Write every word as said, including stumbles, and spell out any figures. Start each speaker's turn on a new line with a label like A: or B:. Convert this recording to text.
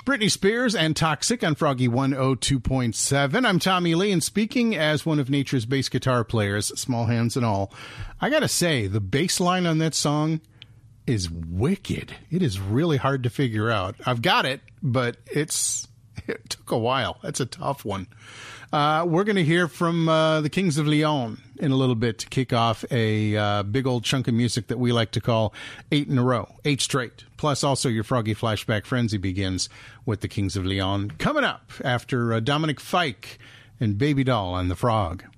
A: Britney Spears and Toxic on Froggy one oh two point seven. I'm Tommy Lee, and speaking as one of nature's bass guitar players, small hands and all, I gotta say, the bass line on that song is wicked. It is really hard to figure out. I've got it, but it's it took a while. That's a tough one. Uh, we're going to hear from uh, the Kings of Leon in a little bit to kick off a uh, big old chunk of music that we like to call eight in a row, eight straight. Plus, also, your Froggy Flashback Frenzy begins with the Kings of Leon. Coming up after uh, Dominic Fike and Baby Doll on The Frog.